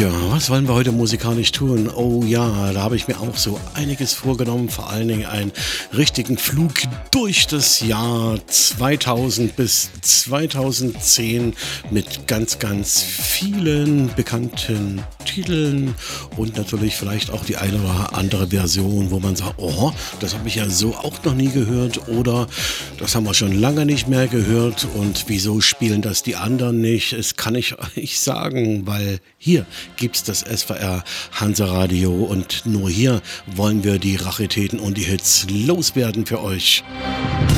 Tja, was wollen wir heute musikalisch tun? Oh ja, da habe ich mir auch so einiges vorgenommen, vor allen Dingen einen richtigen Flug durch das Jahr 2000 bis 2010 mit ganz, ganz vielen bekannten Titeln und natürlich vielleicht auch die eine oder andere Version, wo man sagt, oh, das habe ich ja so auch noch nie gehört oder das haben wir schon lange nicht mehr gehört und wieso spielen das die anderen nicht? Das kann ich euch sagen, weil hier gibt's das SWR Hanseradio und nur hier wollen wir die Raritäten und die Hits loswerden für euch.